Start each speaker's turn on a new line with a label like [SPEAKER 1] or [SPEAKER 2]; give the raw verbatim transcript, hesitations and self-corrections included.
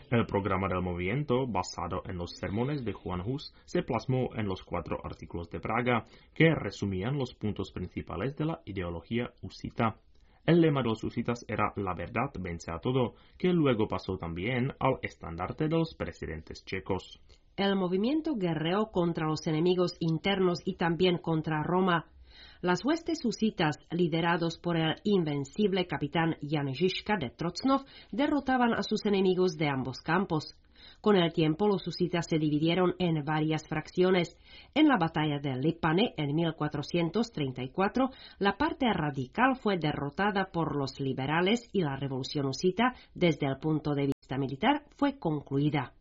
[SPEAKER 1] El programa del movimiento, basado en los sermones de Juan Hus, se plasmó en los cuatro artículos de Praga, que resumían los puntos principales de la ideología husita. El lema de los husitas era «La verdad vence a todo», que luego pasó también al estandarte de los presidentes checos.
[SPEAKER 2] El movimiento guerreó contra los enemigos internos y también contra Roma. Las huestes husitas, liderados por el invencible capitán Jan Žižka de Trocnov, derrotaban a sus enemigos de ambos campos. Con el tiempo, los husitas se dividieron en varias fracciones. En la batalla de Lipany en mil cuatrocientos treinta y cuatro, la parte radical fue derrotada por los liberales y la revolución husita, desde el punto de vista militar, fue concluida.